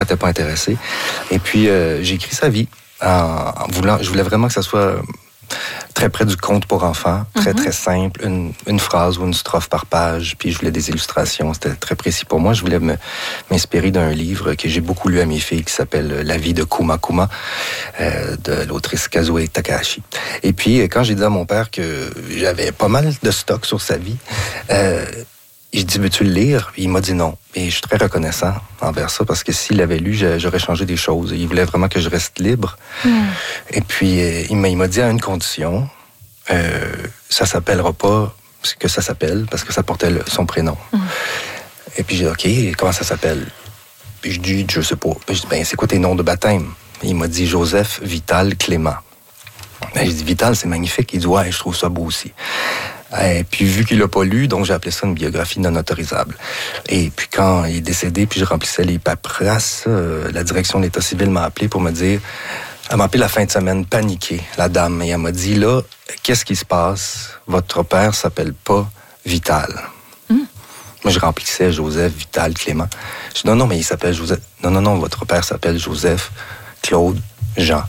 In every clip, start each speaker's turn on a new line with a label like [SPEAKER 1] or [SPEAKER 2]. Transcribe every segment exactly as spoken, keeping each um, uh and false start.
[SPEAKER 1] m'étais pas intéressé. Et puis, euh, j'ai écrit sa vie en, en voulant... Je voulais vraiment que ça soit très près du conte pour enfants, très, mm-hmm. très simple, une, une phrase ou une strophe par page, puis je voulais des illustrations, c'était très précis pour moi. Je voulais me, m'inspirer d'un livre que j'ai beaucoup lu à mes filles, qui s'appelle « La vie de Kuma Kuma euh, », de l'autrice Kazuo Takahashi. Et puis, quand j'ai dit à mon père que j'avais pas mal de stock sur sa vie, euh, j'ai dit « Veux-tu le lire? » Il m'a dit non. Et je suis très reconnaissant envers ça, parce que s'il l'avait lu, j'aurais changé des choses. Il voulait vraiment que je reste libre. Mm. Et puis, il m'a, il m'a dit à une condition, euh, ça s'appellera pas ce que ça s'appelle, parce que ça portait le, son prénom. Mm. Et puis, j'ai dit, OK, comment ça s'appelle? Puis je dis, je sais pas. Puis je dis, ben, c'est quoi tes noms de baptême? Il m'a dit Joseph Vital Clément. Ben, j'ai dit, Vital, c'est magnifique. Il dit, ouais, je trouve ça beau aussi. Et puis, vu qu'il l'a pas lu, donc j'ai appelé ça une biographie non autorisable. Et puis, quand il est décédé, puis je remplissais les paperasses, euh, la direction de l'État civil m'a appelé pour me dire... Elle m'a appelé la fin de semaine, paniquée, la dame. Et elle m'a dit, là, qu'est-ce qui se passe? Votre père s'appelle pas Vital. Mm. Moi, je remplissais Joseph, Vital, Clément. Je dis, non, non, mais il s'appelle Joseph. Non, non, non, votre père s'appelle Joseph, Claude, Jean.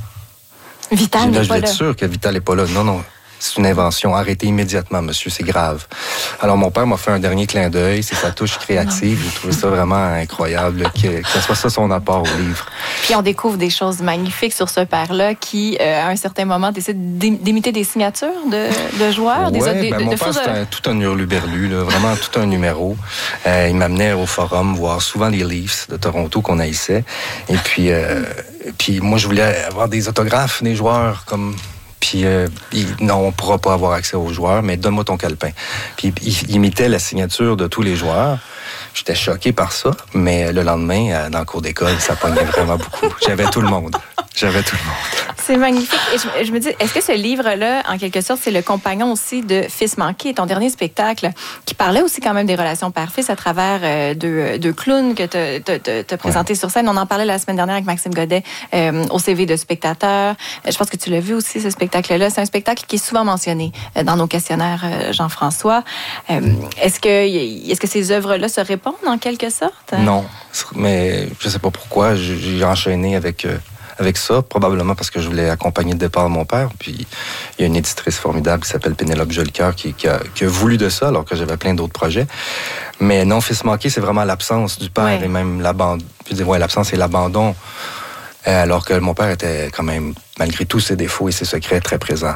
[SPEAKER 2] Vital n'est
[SPEAKER 1] là,
[SPEAKER 2] pas là.
[SPEAKER 1] Je vais être sûr que Vital n'est pas là. Non, non. C'est une invention. Arrêtez immédiatement, monsieur, c'est grave. Alors, mon père m'a fait un dernier clin d'œil. C'est sa touche créative. J'ai trouvé ça vraiment incroyable, que, que ce soit ça son apport au livre.
[SPEAKER 2] Puis, on découvre des choses magnifiques sur ce père-là qui, euh, à un certain moment, décide d'imiter des signatures de, de joueurs.
[SPEAKER 1] Oui,
[SPEAKER 2] des,
[SPEAKER 1] ben,
[SPEAKER 2] de,
[SPEAKER 1] mon
[SPEAKER 2] de
[SPEAKER 1] père,
[SPEAKER 2] choses...
[SPEAKER 1] c'était un, tout un hurluberlu, là, vraiment tout un numéro. Euh, il m'amenait au forum voir souvent les Leafs de Toronto qu'on haïssait. Et puis, euh, puis moi, je voulais avoir des autographes des joueurs comme... Puis, euh, il, non, on ne pourra pas avoir accès aux joueurs, mais donne-moi ton calepin. Puis, il, il imitait la signature de tous les joueurs. J'étais choqué par ça, mais le lendemain, dans le cours d'école, ça pognait vraiment beaucoup. J'avais tout le monde. J'avais tout le monde.
[SPEAKER 2] C'est magnifique. Et je, je me dis, est-ce que ce livre-là, en quelque sorte, c'est le compagnon aussi de Fils manqué, ton dernier spectacle, qui parlait aussi quand même des relations père-fils à travers euh, deux, deux clowns que tu as présentés ouais. sur scène. On en parlait la semaine dernière avec Maxime Godet euh, au C V de spectateur. Je pense que tu l'as vu aussi, ce spectacle-là. C'est un spectacle qui est souvent mentionné euh, dans nos questionnaires, euh, Jean-François. Euh, est-ce que, est-ce que ces œuvres-là se répondent en quelque sorte?
[SPEAKER 1] Non, mais je sais pas pourquoi. J'ai enchaîné avec... Euh... avec ça, probablement parce que je voulais accompagner le départ de mon père. Puis il y a une éditrice formidable qui s'appelle Pénélope Jolicoeur qui, qui, a, qui a voulu de ça, alors que j'avais plein d'autres projets. Mais non, Fils manqué, c'est vraiment l'absence du père ouais. et même l'abandon. Je dis, ouais, l'absence et l'abandon. Euh, alors que mon père était quand même, malgré tous ses défauts et ses secrets, très présent.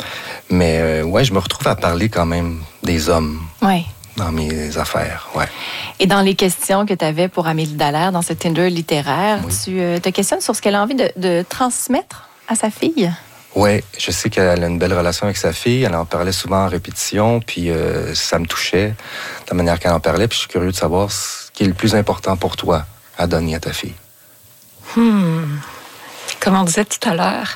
[SPEAKER 1] Mais euh, ouais, je me retrouve à parler quand même des hommes.
[SPEAKER 2] Ouais.
[SPEAKER 1] Dans mes affaires, ouais.
[SPEAKER 2] Et dans les questions que tu avais pour Amélie Dallaire, dans ce Tinder littéraire, oui. tu euh, te questionnes sur ce qu'elle a envie de, de transmettre à sa fille?
[SPEAKER 1] Oui, je sais qu'elle a une belle relation avec sa fille. Elle en parlait souvent en répétition, puis euh, ça me touchait, de la manière qu'elle en parlait. Puis je suis curieux de savoir ce qui est le plus important pour toi à donner à ta fille.
[SPEAKER 3] Hmm. Comme on disait tout à l'heure...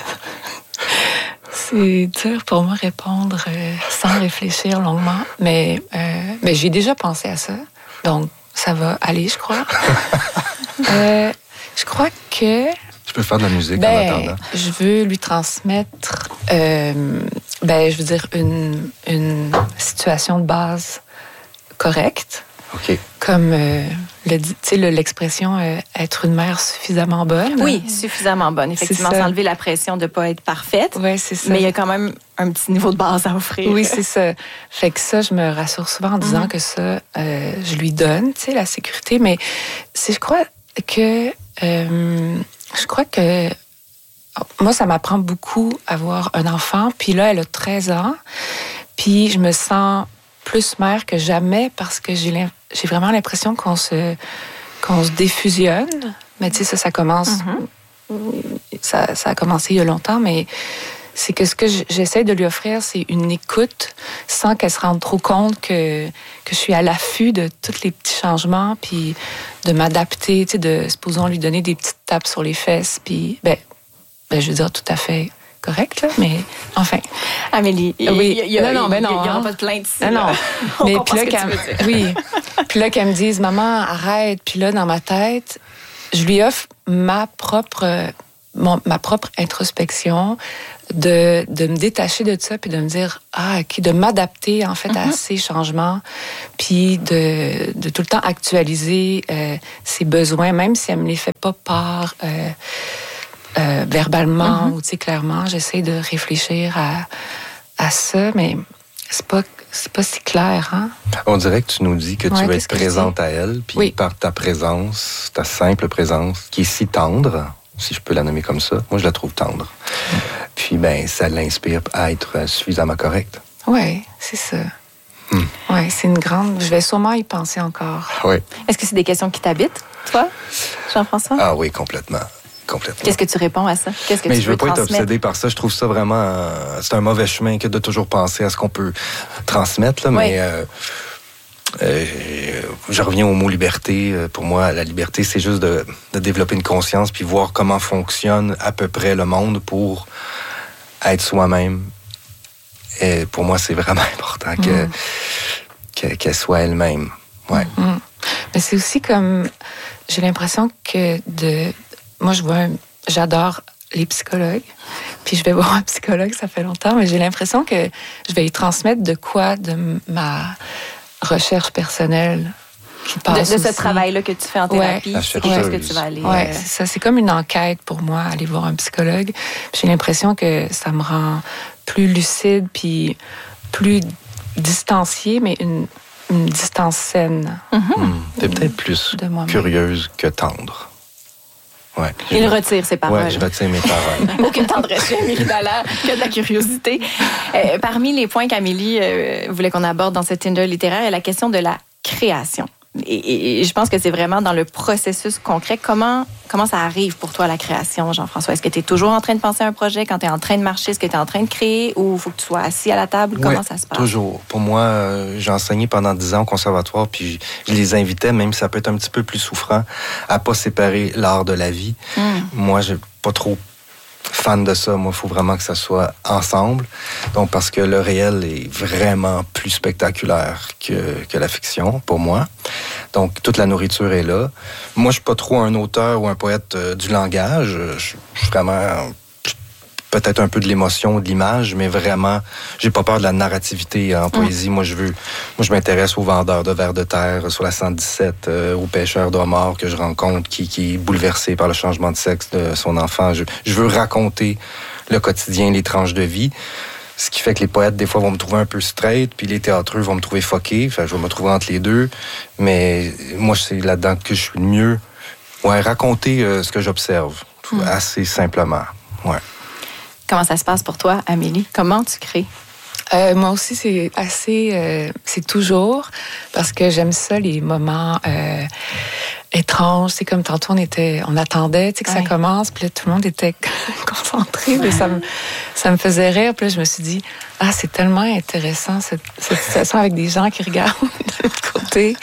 [SPEAKER 3] C'est dur pour moi répondre euh, sans réfléchir longuement, mais, euh, mais j'ai déjà pensé à ça, donc ça va aller, je crois. euh, je crois que...
[SPEAKER 1] Je peux faire de la musique
[SPEAKER 3] ben,
[SPEAKER 1] en attendant.
[SPEAKER 3] Je veux lui transmettre, euh, ben, je veux dire, une, une situation de base correcte.
[SPEAKER 1] OK.
[SPEAKER 3] Comme euh, le, tu sais, l'expression euh, être une mère suffisamment bonne.
[SPEAKER 2] Oui, suffisamment bonne. Effectivement, s'enlever la pression de ne pas être parfaite.
[SPEAKER 3] Oui, c'est ça.
[SPEAKER 2] Mais il y a quand même un petit niveau de base à offrir.
[SPEAKER 3] Oui, c'est ça. Fait que ça, je me rassure souvent en disant mm-hmm. que ça, euh, je lui donne, tu sais, la sécurité. Mais c'est, je crois que, euh, je crois que, moi, ça m'apprend beaucoup à avoir un enfant. Puis là, elle a treize ans. Puis je me sens plus mère que jamais parce que j'ai, j'ai vraiment l'impression qu'on se, qu'on se défusionne. Mais tu sais, ça, ça commence... Mm-hmm. Ça, ça a commencé il y a longtemps, mais c'est que ce que j'essaie de lui offrir, c'est une écoute sans qu'elle se rende trop compte que, que je suis à l'affût de tous les petits changements, puis de m'adapter, tu sais, de, supposons, lui donner des petites tapes sur les fesses, puis, ben, ben je veux dire, tout à fait... correct, là, mais enfin.
[SPEAKER 2] Amélie, il
[SPEAKER 3] oui.
[SPEAKER 2] y, y,
[SPEAKER 3] non, non, ben
[SPEAKER 2] non,
[SPEAKER 3] il
[SPEAKER 2] n'y aura pas de plainte ici.
[SPEAKER 3] Non, non. Mais puis là,
[SPEAKER 2] qu'elle,
[SPEAKER 3] oui. Puis là, qu'elle me dise, maman, arrête. Puis là, dans ma tête, je lui offre ma propre mon, ma propre introspection, de, de me détacher de ça, puis de me dire, ah, OK, de m'adapter, en fait, mm-hmm. à ces changements, puis de, de tout le temps actualiser euh, ses besoins, même si elle me les fait pas part euh, euh, verbalement, mm-hmm. ou, tu sais, clairement, j'essaie de réfléchir à, à ça, mais c'est pas, c'est pas si clair, hein?
[SPEAKER 1] On dirait que tu nous dis que tu
[SPEAKER 3] ouais,
[SPEAKER 1] veux être présente à elle, puis oui. par ta présence, ta simple présence, qui est si tendre, si je peux la nommer comme ça, moi, je la trouve tendre. Mm. Puis, ben, ça l'inspire à être suffisamment correcte.
[SPEAKER 3] Oui, c'est ça. Mm. Oui, c'est une grande... Je vais sûrement y penser encore.
[SPEAKER 1] Oui.
[SPEAKER 2] Est-ce que c'est des questions qui t'habitent, toi, Jean-François?
[SPEAKER 1] Ah oui, complètement. Complètement.
[SPEAKER 2] Qu'est-ce que tu réponds à ça? Qu'est-ce que
[SPEAKER 1] Mais
[SPEAKER 2] tu
[SPEAKER 1] je veux pas
[SPEAKER 2] transmettre?
[SPEAKER 1] être obsédé par ça. Je trouve ça vraiment... Euh, c'est un mauvais chemin que de toujours penser à ce qu'on peut transmettre, là, oui. mais... Euh, Euh, je reviens au mot liberté. Pour moi, la liberté, c'est juste de, de développer une conscience puis voir comment fonctionne à peu près le monde pour être soi-même. Et pour moi, c'est vraiment important que, mmh. que, qu'elle soit elle-même. Ouais.
[SPEAKER 3] Mmh. Mais c'est aussi comme... J'ai l'impression que de... Moi, je vois... Un... J'adore les psychologues. Puis je vais voir un psychologue, ça fait longtemps, mais j'ai l'impression que je vais y transmettre de quoi de ma... recherche personnelle qui passe
[SPEAKER 2] de, de ce
[SPEAKER 3] aussi.
[SPEAKER 2] travail-là que tu fais en thérapie,
[SPEAKER 3] ouais.
[SPEAKER 2] c'est quelque chose que tu vas aller...
[SPEAKER 3] Oui,
[SPEAKER 2] euh...
[SPEAKER 3] c'est ça. C'est comme une enquête pour moi, aller voir un psychologue. Puis j'ai l'impression que ça me rend plus lucide puis plus distanciée, mais une, une distance saine.
[SPEAKER 2] Mm-hmm.
[SPEAKER 1] Mmh. T'es peut-être plus curieuse que tendre. Ouais,
[SPEAKER 2] Il retire ses paroles.
[SPEAKER 1] Oui, je retire mes paroles.
[SPEAKER 2] Aucune tendresse chez Amélie Dallaire, que de la curiosité. Euh, parmi les points qu'Amélie euh, voulait qu'on aborde dans cette Tinder littéraire, il y a la question de la création. Et, et, et je pense que c'est vraiment dans le processus concret. Comment, comment ça arrive pour toi, la création, Jean-François? Est-ce que tu es toujours en train de penser à un projet quand tu es en train de marcher? Est-ce que tu es en train de créer ou il faut que tu sois assis à la table? Comment
[SPEAKER 1] ouais,
[SPEAKER 2] ça se passe?
[SPEAKER 1] Toujours. Pour moi, euh, j'ai enseigné pendant dix ans au conservatoire, puis je, je les invitais, même si ça peut être un petit peu plus souffrant, à pas séparer l'art de la vie. Mm. Moi, j'ai pas trop fan de ça. Moi, il faut vraiment que ça soit ensemble. Donc, parce que le réel est vraiment plus spectaculaire que, que la fiction, pour moi. Donc, toute la nourriture est là. Moi, je suis pas trop un auteur ou un poète euh, du langage. Je, je suis vraiment... peut-être un peu de l'émotion, de l'image, mais vraiment, j'ai pas peur de la narrativité en poésie. Mm. Moi, je veux, moi, je m'intéresse aux vendeurs de vers de terre sur la cent dix-sept, euh, aux pêcheurs d'homards que je rencontre, qui, qui est bouleversé par le changement de sexe de son enfant. Je, je veux raconter le quotidien, les tranches de vie. Ce qui fait que les poètes, des fois, vont me trouver un peu straight, puis les théâtreux vont me trouver fucké. Enfin, je vais me trouver entre les deux. Mais moi, c'est là-dedans que je suis le mieux. Ouais, raconter euh, ce que j'observe, mm. assez simplement. Ouais.
[SPEAKER 2] Comment ça se passe pour toi, Amélie? Comment tu crées?
[SPEAKER 3] Euh, moi aussi, c'est assez... Euh, c'est toujours, parce que j'aime ça, les moments euh, étranges. C'est comme tantôt, on était, on attendait que ouais. ça commence, puis là, tout le monde était concentré. Ouais. Ça, me, ça me faisait rire. Puis là, je me suis dit, ah, c'est tellement intéressant, cette, cette situation avec des gens qui regardent de l'autre côté.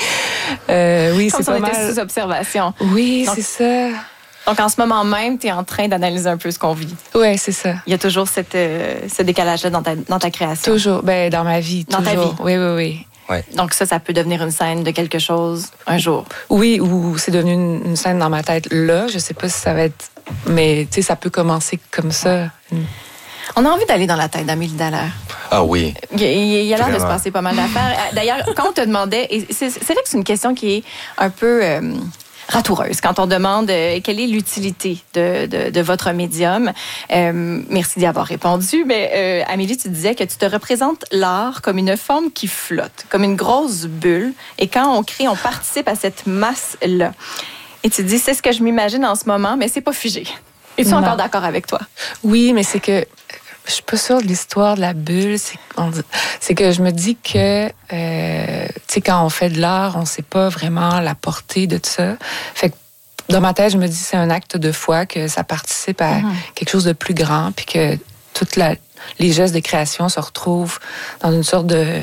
[SPEAKER 3] Euh, oui,
[SPEAKER 2] comme
[SPEAKER 3] c'est pas
[SPEAKER 2] on
[SPEAKER 3] mal...
[SPEAKER 2] était sous observation.
[SPEAKER 3] Oui,
[SPEAKER 2] Donc,
[SPEAKER 3] c'est ça.
[SPEAKER 2] Donc, en ce moment même, tu es en train d'analyser un peu ce qu'on vit.
[SPEAKER 3] Oui, c'est ça.
[SPEAKER 2] Il y a toujours cette, euh, ce décalage-là dans ta, dans ta création.
[SPEAKER 3] Toujours. Ben, dans ma vie,
[SPEAKER 2] dans
[SPEAKER 3] toujours.
[SPEAKER 2] Dans ta vie.
[SPEAKER 3] Oui, oui, oui.
[SPEAKER 1] Ouais.
[SPEAKER 2] Donc ça, ça peut devenir une scène de quelque chose un jour.
[SPEAKER 3] Oui, ou c'est devenu une, une scène dans ma tête là. Je sais pas si ça va être... Mais, tu sais, ça peut commencer comme ça.
[SPEAKER 2] On a envie d'aller dans la tête d'Amélie Dallaire.
[SPEAKER 1] Ah oui.
[SPEAKER 2] Il, il y a l'air Vraiment. de se passer pas mal d'affaires. D'ailleurs, quand on te demandait... Et c'est, c'est vrai que c'est une question qui est un peu... Euh, ratoureuse, quand on demande euh, quelle est l'utilité de, de, de votre médium. Euh, merci d'y avoir répondu. Mais euh, Amélie, tu disais que tu te représentes l'art comme une forme qui flotte, comme une grosse bulle. Et quand on crée, on participe à cette masse-là. Et tu dis, c'est ce que je m'imagine en ce moment, mais c'est pas figé. Es-tu encore d'accord avec toi?
[SPEAKER 3] Oui, mais c'est que je suis pas sûre de l'histoire de la bulle. C'est, dit, c'est que je me dis que, euh, tu sais, quand on fait de l'art, on sait pas vraiment la portée de tout ça. Fait que dans ma tête, je me dis c'est un acte de foi, que ça participe à mm-hmm. quelque chose de plus grand, puis que toutes la, les gestes de création se retrouvent dans une sorte de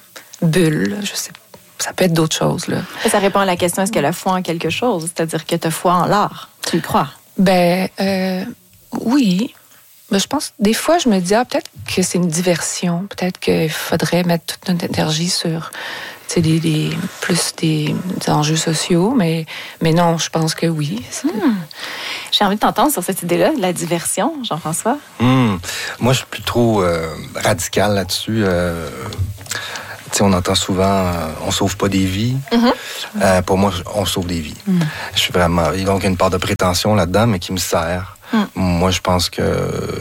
[SPEAKER 3] bulle. Je sais pas. Ça peut être d'autres choses, là.
[SPEAKER 2] Et ça répond à la question, est-ce que la foi en quelque chose? C'est-à-dire que tu as foi en l'art. Tu y crois? Ben,
[SPEAKER 3] euh, oui. Mais je pense, des fois, je me dis, ah, peut-être que c'est une diversion. Peut-être qu'il faudrait mettre toute notre énergie sur, tu sais, des, des, plus des, des enjeux sociaux. Mais, mais non, je pense que oui.
[SPEAKER 2] Hmm. J'ai envie de t'entendre sur cette idée-là, de la diversion, Jean-François.
[SPEAKER 1] Mmh. Moi, je suis plus trop euh, radical là-dessus. Euh, tu sais, on entend souvent, euh, on sauve pas des vies. Mm-hmm. Euh, pour moi, on sauve des vies. Mm. Je suis vraiment... Il y a donc une part de prétention là-dedans, mais qui me sert. Mm. Moi, je pense que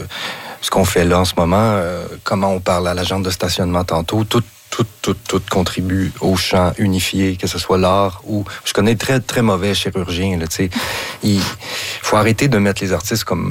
[SPEAKER 1] ce qu'on fait là en ce moment, euh, comment on parle à l'agent de stationnement tantôt, tout Tout, tout, tout contribue au champ unifié, que ce soit l'art ou... Je connais de très, très mauvais chirurgiens, là, tu sais. Il faut arrêter de mettre les artistes comme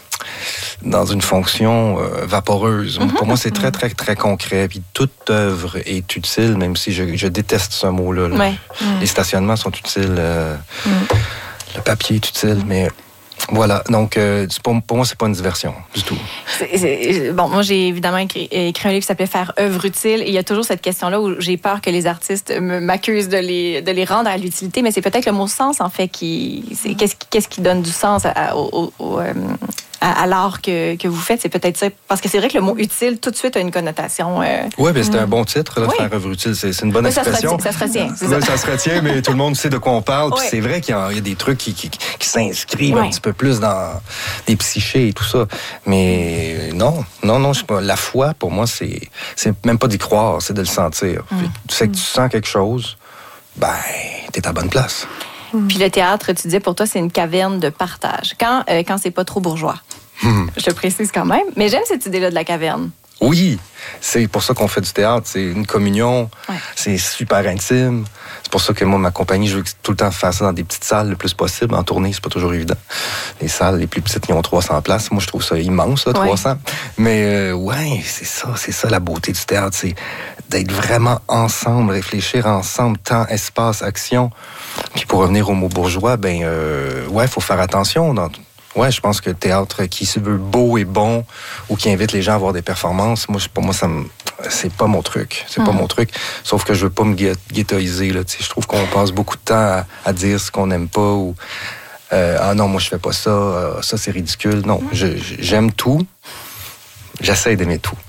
[SPEAKER 1] dans une fonction euh, vaporeuse. Mm-hmm. Pour moi, c'est très, très, très concret. Puis toute œuvre est utile, même si je, je déteste ce mot-là. Là. Ouais. Mm. Les stationnements sont utiles. Euh, mm. Le papier est utile, mais... Voilà, donc euh, pour, pour moi, c'est pas une diversion du tout.
[SPEAKER 2] C'est, c'est, bon, moi, j'ai évidemment écrit, écrit un livre qui s'appelait « Faire œuvre utile » et il y a toujours cette question-là où j'ai peur que les artistes me, m'accusent de les, de les rendre à l'utilité, mais c'est peut-être le mot « sens », en fait, qui... C'est, qu'est-ce, qu'est-ce qui donne du sens à, au, au, au, euh, à, à l'art que, que vous faites? C'est peut-être ça, parce que c'est vrai que le mot « utile », tout de suite, a une connotation... Euh,
[SPEAKER 1] oui, mais c'est un bon titre, là, oui. Faire œuvre utile, c'est, c'est une bonne oui, expression.
[SPEAKER 2] Ça se retient, ça se retient.
[SPEAKER 1] Oui, ça. ça se retient, mais tout le monde sait de quoi on parle, puis oui. C'est vrai qu'il y a, il y a des trucs qui, qui, qui s'inscrivent oui. un petit peu plus dans des psychés et tout ça. Mais non, non, non, je sais pas. La foi, pour moi, c'est, c'est même pas d'y croire, c'est de le sentir. Mmh. Tu sais que tu sens quelque chose, ben, t'es à la bonne place.
[SPEAKER 2] Mmh. Puis le théâtre, tu disais, pour toi, c'est une caverne de partage. Quand, euh, quand c'est pas trop bourgeois. Mmh. Je le précise quand même. Mais j'aime cette idée-là de la caverne.
[SPEAKER 1] Oui, c'est pour ça qu'on fait du théâtre. C'est une communion, ouais. C'est super intime. C'est pour ça que moi, ma compagnie, je veux tout le temps faire ça dans des petites salles le plus possible. En tournée, c'est pas toujours évident. Les salles les plus petites, ils ont trois cents places. Moi, je trouve ça immense, là, ouais. trois cents. Mais euh, ouais, c'est ça, c'est ça la beauté du théâtre. C'est d'être vraiment ensemble, réfléchir ensemble, temps, espace, action. Puis pour revenir au mot bourgeois, ben euh, ouais, il faut faire attention dans... Ouais, je pense que le théâtre qui se veut beau et bon ou qui invite les gens à avoir des performances, moi, pour moi, ça me, c'est pas mon truc. C'est mmh. pas mon truc. Sauf que je veux pas me ghettoiser, là. Tu sais, je trouve qu'on passe beaucoup de temps à, à dire ce qu'on n'aime pas ou euh, ah non, moi, je fais pas ça. Euh, ça, c'est ridicule. Non, je, j'aime tout. J'essaie d'aimer tout.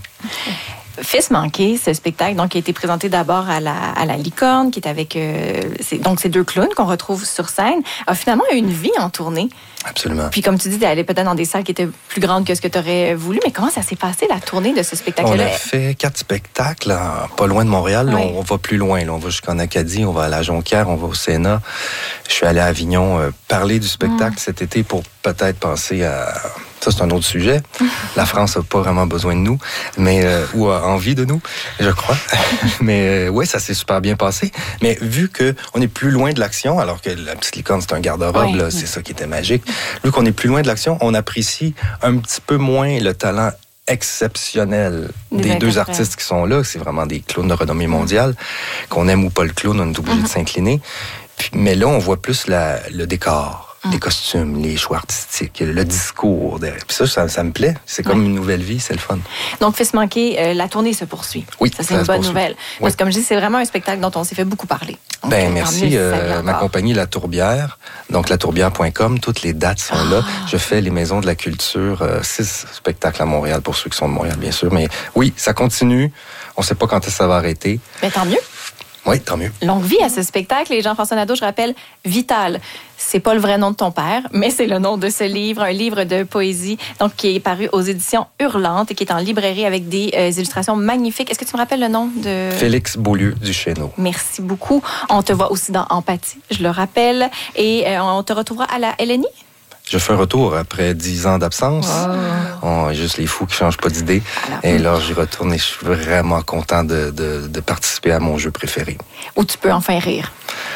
[SPEAKER 2] Fils manqué, ce spectacle donc, qui a été présenté d'abord à la, à la Licorne, qui est avec euh, c'est, donc ces deux clowns qu'on retrouve sur scène, a finalement eu une vie en tournée.
[SPEAKER 1] Absolument.
[SPEAKER 2] Puis comme tu dis, d'aller peut-être dans des salles qui étaient plus grandes que ce que tu aurais voulu, mais comment ça s'est passé, la tournée de ce spectacle-là?
[SPEAKER 1] On a fait quatre spectacles, là, pas loin de Montréal. Là, oui. on, on va plus loin. Là, on va jusqu'en Acadie, on va à la Jonquière, on va au Sénat. Je suis allé à Avignon euh, parler du spectacle mmh. cet été pour peut-être penser à... Ça, c'est un autre sujet. La France n'a pas vraiment besoin de nous, mais euh, ou a envie de nous, je crois. mais euh, oui, ça s'est super bien passé. Mais vu qu'on est plus loin de l'action, alors que la petite licorne, c'est un garde-robe, oui. là, c'est ça qui était magique. Vu qu'on est plus loin de l'action, on apprécie un petit peu moins le talent exceptionnel des, des deux artistes qui sont là. C'est vraiment des clowns de renommée mondiale. Qu'on aime ou pas le clown, on est obligé mm-hmm. de s'incliner. Puis, mais là, on voit plus la, le décor. Les costumes, les choix artistiques, le discours. Puis ça, ça, ça me plaît. C'est comme ouais. une nouvelle vie, c'est le fun.
[SPEAKER 2] Donc, Fils manqué, euh, la tournée se poursuit.
[SPEAKER 1] Oui,
[SPEAKER 2] ça, c'est une bonne nouvelle. Oui. Parce que, comme je dis, c'est vraiment un spectacle dont on s'est fait beaucoup parler. Donc,
[SPEAKER 1] ben, merci. Euh, ma compagnie, La Tourbière, donc la tourbière point com, toutes les dates sont ah. là. Je fais les Maisons de la Culture, euh, six spectacles à Montréal, pour ceux qui sont de Montréal, bien sûr. Mais oui, ça continue. On ne sait pas quand ça va arrêter.
[SPEAKER 2] Mais tant mieux.
[SPEAKER 1] Oui, tant mieux.
[SPEAKER 2] Longue vie à ce spectacle. Et Jean-François Nadeau, je rappelle, Vital, c'est pas le vrai nom de ton père, mais c'est le nom de ce livre, un livre de poésie, donc qui est paru aux éditions Hurlantes et qui est en librairie avec des euh, illustrations magnifiques. Est-ce que tu me rappelles le nom de...
[SPEAKER 1] Félix Beaulieu-Duchesneau.
[SPEAKER 2] Merci beaucoup. On te voit aussi dans Empathie, je le rappelle. Et euh, on te retrouvera à la L N I?
[SPEAKER 1] Je fais un retour après dix ans d'absence. Oh. Oh, juste les fous qui changent pas d'idée. Alors, et là, j'y retourne et je suis vraiment content de, de, de participer à mon jeu préféré.
[SPEAKER 2] Où tu peux enfin rire.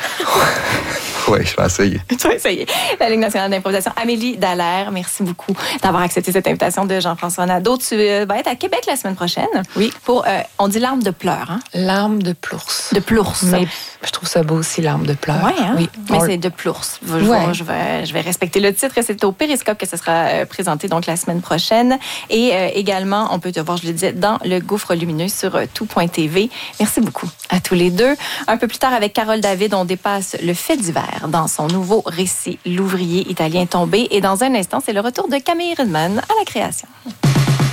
[SPEAKER 1] Oui, je vais essayer.
[SPEAKER 2] Tu vas essayer. La Ligue nationale d'improvisation. Amélie Dallaire, merci beaucoup d'avoir accepté cette invitation de Jean-François Nadeau. Tu vas être à Québec la semaine prochaine.
[SPEAKER 3] Oui.
[SPEAKER 2] Pour, euh, on dit l'arme de pleurs, hein?
[SPEAKER 3] L'arme de plours.
[SPEAKER 2] De plours.
[SPEAKER 3] Mais je trouve ça beau aussi, l'arme de pleurs.
[SPEAKER 2] Oui, hein?
[SPEAKER 3] Oui.
[SPEAKER 2] Mais c'est de plours. Je, ouais. je, vais, je vais respecter le titre. C'est au Périscope que ce sera présenté donc la semaine prochaine. Et euh, également, on peut te voir, je le disais, dans le Gouffre lumineux sur tout point t v. Merci beaucoup à tous les deux. Un peu plus tard, avec Carole David, on dépasse le fait divers dans son nouveau récit, L'ouvrier italien tombé. Et dans un instant, c'est le retour de Camille Redman à la création.